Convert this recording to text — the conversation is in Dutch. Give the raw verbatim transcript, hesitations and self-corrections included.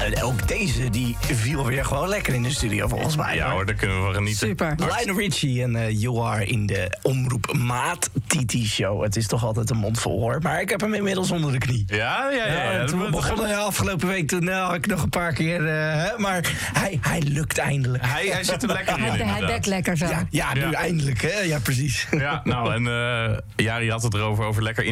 uh, ook deze, die viel weer gewoon lekker in de studio volgens mij. Ja hoor, daar kunnen we van genieten. Super. Lionel Richie en uh, You Are in de Omroep Maat T T-show. Het is toch altijd een mond vol hoor. Maar ik heb hem inmiddels onder de knie. Ja, ja, ja. ja, Ja, ja toen we begonnen ja, afgelopen week, toen nou, had ik nog een paar keer... Uh, hè, maar hij, hij lukt eindelijk. Hij, hij zit er lekker in, Hij, hij inderdaad. bekt lekker zo. Ja, ja, nu Ja. eindelijk. Hè? Ja, precies. Ja, nou, en uh, Jari had het erover, over lekker